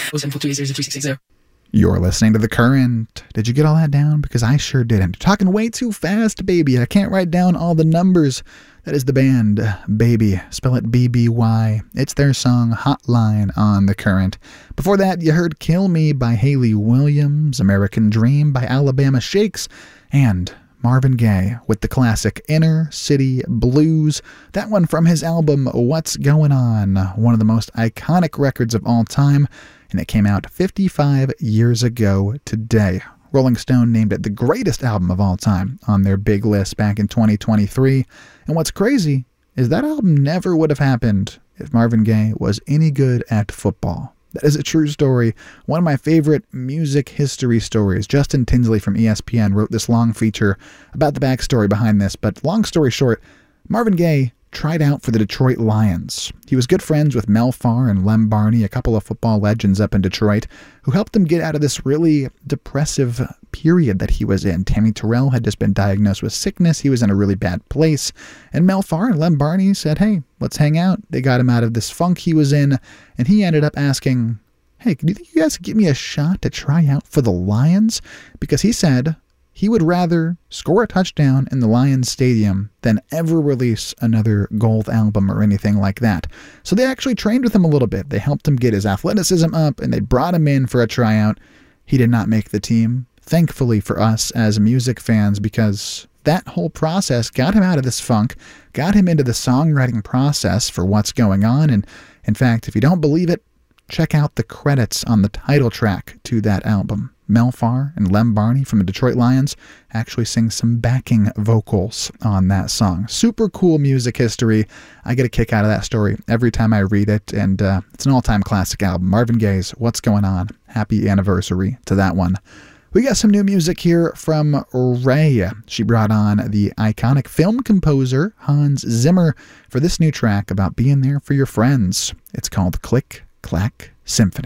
You're listening to The Current. Did you get all that down? Because I sure didn't. Talking way too fast, baby. I can't write down all the numbers. That is the band, Baby. Spell it B-B-Y. It's their song Hotline on The Current. Before that, you heard Kill Me by Hayley Williams, American Dream by Alabama Shakes, and Marvin Gaye with the classic Inner City Blues. That one from his album What's Going On, one of the most iconic records of all time, and it came out 55 years ago today. Rolling Stone named it the greatest album of all time on their big list back in 2023. And what's crazy is that album never would have happened if Marvin Gaye was any good at football. That is a true story. One of my favorite music history stories. Justin Tinsley from ESPN wrote this long feature about the backstory behind this. But long story short, Marvin Gaye tried out for the Detroit Lions. He was good friends with Mel Farr and Lem Barney, a couple of football legends up in Detroit, who helped him get out of this really depressive period that he was in. Tammy Terrell had just been diagnosed with sickness. He was in a really bad place. And Mel Farr and Lem Barney said, hey, let's hang out. They got him out of this funk he was in. And he ended up asking, hey, do you think you guys could give me a shot to try out for the Lions? Because he said he would rather score a touchdown in the Lions Stadium than ever release another gold album or anything like that. So they actually trained with him a little bit. They helped him get his athleticism up, and they brought him in for a tryout. He did not make the team. Thankfully for us as music fans, because that whole process got him out of this funk, got him into the songwriting process for What's Going On. And in fact, if you don't believe it, check out the credits on the title track to that album. Mel Farr and Lem Barney from the Detroit Lions actually sing some backing vocals on that song. Super cool music history. I get a kick out of that story every time I read it, and it's an all-time classic album. Marvin Gaye's What's Going On. Happy anniversary to that one. We got some new music here from Ray. She brought on the iconic film composer Hans Zimmer for this new track about being there for your friends. It's called Click Clack Symphony.